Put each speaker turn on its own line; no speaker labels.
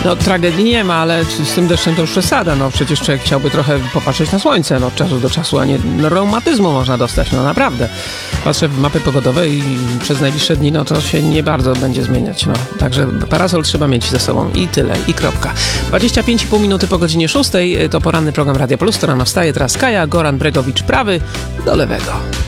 No tragedii nie ma, ale z tym deszczem to już przesada. No przecież człowiek chciałby trochę popatrzeć na słońce od czasu do czasu, a nie reumatyzmu można dostać, no naprawdę. Patrzę w mapy pogodowe i przez najbliższe dni, no to się nie bardzo będzie zmieniać, no. Także parasol trzeba mieć ze sobą i tyle, i kropka. 25,5 minuty po godzinie 6 to poranny program Radia Plus, to rano wstaje teraz Kaja, Goran Bregowicz prawy do lewego.